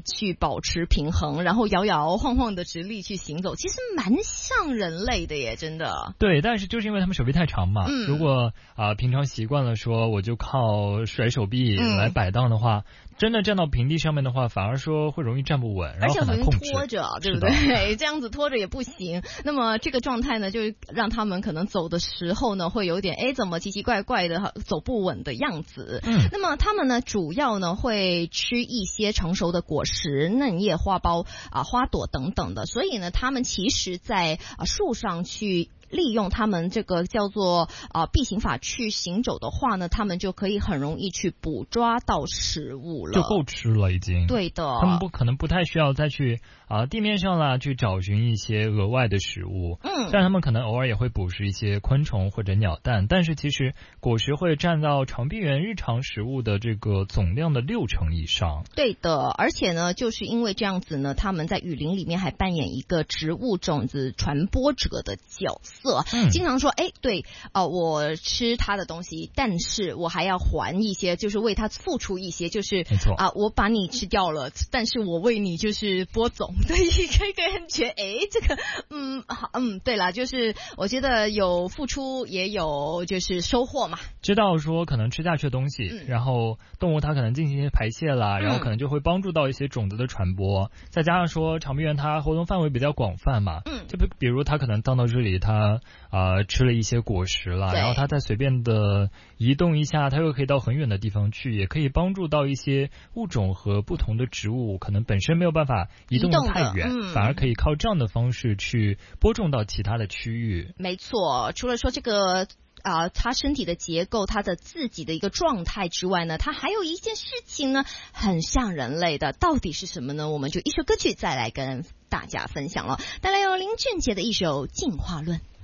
去保持平衡，然后摇摇晃晃的直立去行走，其实蛮像人类的耶，真的。 对，但是就是因为他们手臂太长嘛，如果平常习惯了说我就靠甩手臂来摆荡的话，真的站到平地上面的话，反而说会容易站不稳，然后很难控制， 而且拖着，对不对？这样子拖着也不行。那么这个状态呢，就让他们可能走的时候呢，会有点怎么奇奇怪怪的走不稳的样子。那么他们呢，主要呢会吃一些成熟的果实、嫩叶、花苞花朵等等的，所以呢，他们其实在树上去利用他们这个叫做臂行法去行走的话呢，他们就可以很容易去捕抓到食物了， 就够吃了已经。 对的， 他们可能不太需要再去地面上啦去找寻一些额外的食物。虽然他们可能偶尔也会捕食一些昆虫或者鸟蛋，但是其实果实会占到长臂猿日常食物的这个总量的60%以上。 对的，而且呢，就是因为这样子呢，他们在雨林里面还扮演一个植物种子传播者的角色。经常说对我吃他的东西，但是我还要还一些，就是为他付出一些，就是没错我把你吃掉了，但是我为你就是播种的一个感觉。这个对啦，就是我觉得有付出也有就是收获嘛， 知道说可能吃下去的东西，然后动物它可能进行一些排泄啦，然后可能就会帮助到一些种子的传播，再加上说长臂猿它活动范围比较广泛嘛，就比如它可能荡到这里，它吃了一些果实了，然后它再随便的移动一下，它又可以到很远的地方去，也可以帮助到一些物种和不同的植物可能本身没有办法移动得太远，反而可以靠这样的方式去播种到其他的区域。 没错，除了说这个他身体的结构，他的自己的一个状态之外呢，他还有一件事情呢，很像人类的，到底是什么呢？我们就一首歌曲再来跟大家分享了，带来由林俊杰的一首《进化论》。